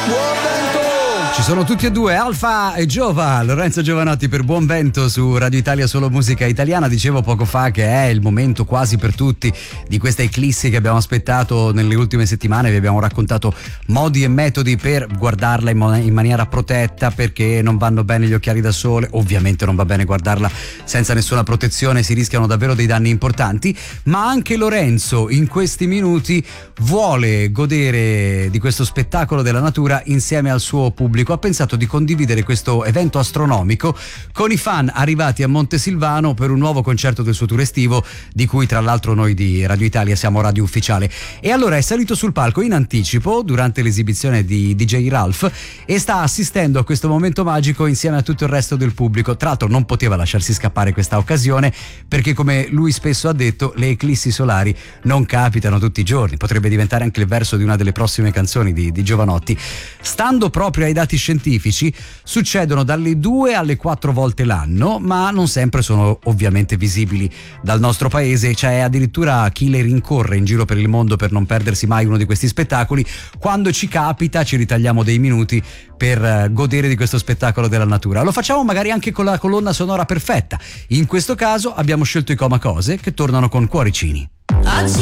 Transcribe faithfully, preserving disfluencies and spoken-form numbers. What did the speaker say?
Ci sono tutti e due, Alfa e Giova, Lorenzo Giovanotti per Buon Vento su Radio Italia Solo Musica Italiana. Dicevo poco fa che è il momento quasi per tutti di questa eclissi che abbiamo aspettato nelle ultime settimane. Vi abbiamo raccontato modi e metodi per guardarla in, mo- in maniera protetta, perché non vanno bene gli occhiali da sole. Ovviamente non va bene guardarla senza nessuna protezione, si rischiano davvero dei danni importanti. Ma anche Lorenzo in questi minuti vuole godere di questo spettacolo della natura insieme al suo pubblico. Ha pensato di condividere questo evento astronomico con i fan arrivati a Montesilvano per un nuovo concerto del suo tour estivo, di cui tra l'altro noi di Radio Italia siamo radio ufficiale. E allora è salito sul palco in anticipo durante l'esibizione di D J Ralph e sta assistendo a questo momento magico insieme a tutto il resto del pubblico. Tra l'altro non poteva lasciarsi scappare questa occasione, perché come lui spesso ha detto, le eclissi solari non capitano tutti i giorni. Potrebbe diventare anche il verso di una delle prossime canzoni di, di Giovanotti. Stando proprio ai dati scientifici, succedono dalle due alle quattro volte l'anno, ma non sempre sono ovviamente visibili dal nostro paese. C'è addirittura chi le rincorre in giro per il mondo per non perdersi mai uno di questi spettacoli. Quando ci capita ci ritagliamo dei minuti per godere di questo spettacolo della natura. Lo facciamo magari anche con la colonna sonora perfetta. In questo caso abbiamo scelto i Coma Cose, che tornano con Cuoricini.